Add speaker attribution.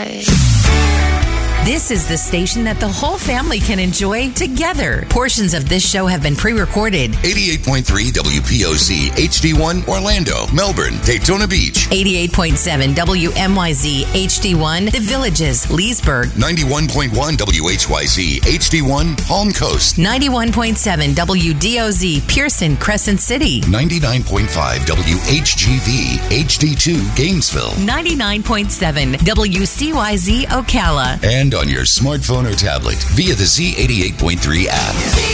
Speaker 1: way.
Speaker 2: This is the station that the whole family can enjoy together. Portions of this show have been pre-recorded.
Speaker 3: 88.3 WPOZ HD1 Orlando, Melbourne, Daytona Beach.
Speaker 2: 88.7 WMYZ HD1 The Villages, Leesburg.
Speaker 3: 91.1 WHYZ HD1 Palm Coast.
Speaker 2: 91.7 WDOZ Pearson, Crescent City.
Speaker 3: 99.5 WHGV HD2 Gainesville.
Speaker 2: 99.7 WCYZ Ocala.
Speaker 3: And on your smartphone or tablet via the Z88.3 app.